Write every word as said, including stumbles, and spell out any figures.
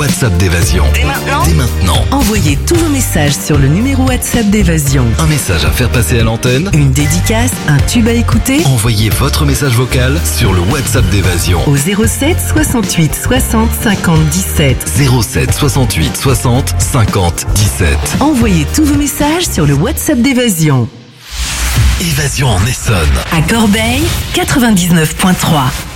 WhatsApp d'Évasion. Dès maintenant Dès maintenant. Envoyez tous vos messages sur le numéro WhatsApp d'Évasion. Un message à faire passer à l'antenne. Une dédicace, un tube à écouter. Envoyez votre message vocal sur le WhatsApp d'Évasion. Au zéro sept soixante-huit soixante cinquante dix-sept. zéro sept soixante-huit soixante cinquante dix-sept. Envoyez tous vos messages sur le WhatsApp d'Évasion. Évasion en Essonne. À Corbeil, quatre-vingt-dix-neuf virgule trois.